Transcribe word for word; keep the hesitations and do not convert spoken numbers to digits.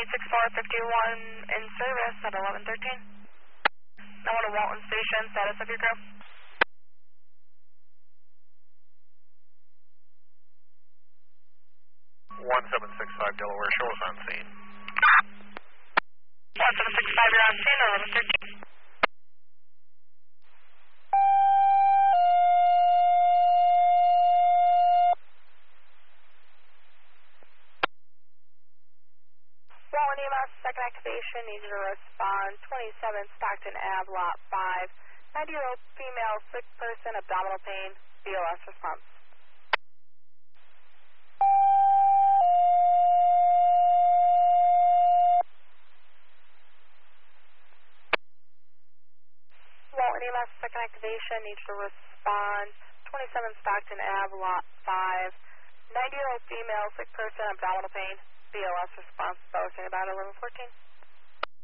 eight six four five one in service at eleven thirteen. Now to Walton Station, status of your crew. one seven six five Delaware, show us on scene. one seven six five, you're on scene, eleven thirteen. Walton E M S, second activation, needs you to respond. twenty-seven Stockton Ave, lot five. ninety-year-old female, sick person, abdominal pain, B O S response. Walton E M S, second activation, needs to respond. twenty-seven Stockton Ave, lot five. ninety-year-old female, sick person, abdominal pain, B O S response. Posting about eleven fourteen.